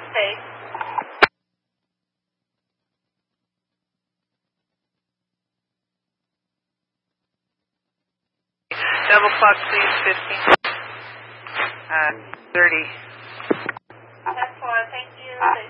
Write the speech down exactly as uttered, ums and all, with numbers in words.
Space. Double clock, please, fifteen. Uh, thirty. That's fine, thank you.